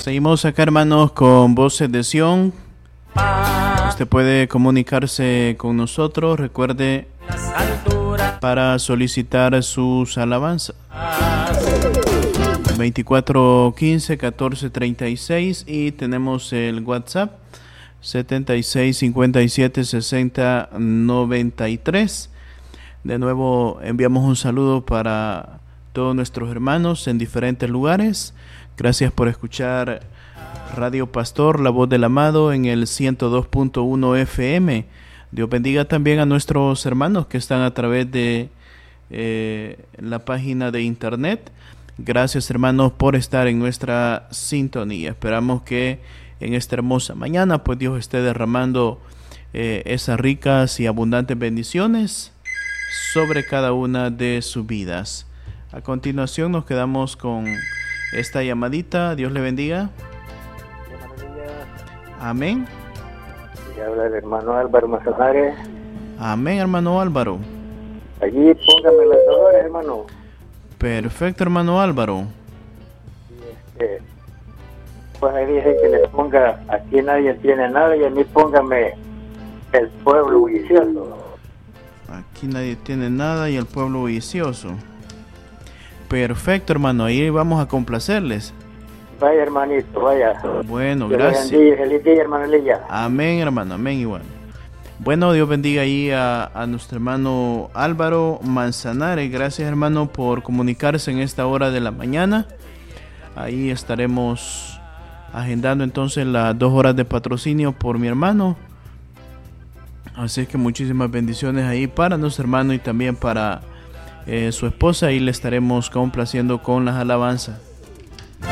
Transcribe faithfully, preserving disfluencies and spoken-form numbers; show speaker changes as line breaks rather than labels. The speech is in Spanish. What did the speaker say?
Seguimos acá, hermanos, con Voces de Sion. Usted puede comunicarse con nosotros. Recuerde, para solicitar sus alabanzas, veinticuatro quince catorce treinta y seis, y tenemos el WhatsApp setenta y seis cincuenta y siete sesenta noventa y tres. De nuevo enviamos un saludo para todos nuestros hermanos en diferentes lugares. Gracias por escuchar Radio Pastor, la voz del amado, en el ciento dos punto uno F M. Dios bendiga también a nuestros hermanos que están a través de eh, la página de internet. Gracias, hermanos, por estar en nuestra sintonía. Esperamos que en esta hermosa mañana pues Dios esté derramando eh, esas ricas y abundantes bendiciones sobre cada una de sus vidas. A continuación nos quedamos con esta llamadita. Dios le bendiga. Amén.
Y habla el hermano Álvaro Manzanares.
Amén, hermano Álvaro.
Allí póngame las dolores, hermano.
Perfecto, hermano Álvaro.
Este, pues me dice que le ponga, aquí nadie tiene nada, y a mí póngame el pueblo bullicioso.
Aquí nadie tiene nada y el pueblo bullicioso. Perfecto, hermano, ahí vamos a complacerles.
Vaya, hermanito, vaya.
Bueno,
Dios
gracias.
Bendiga, feliz día, hermano Lilla.
Amén, hermano, amén igual. Bueno, Dios bendiga ahí a, a nuestro hermano Álvaro Manzanares. Gracias, hermano, por comunicarse en esta hora de la mañana. Ahí estaremos agendando entonces las dos horas de patrocinio por mi hermano. Así es que muchísimas bendiciones ahí para nuestro hermano y también para eh, su esposa. Ahí le estaremos complaciendo con las alabanzas.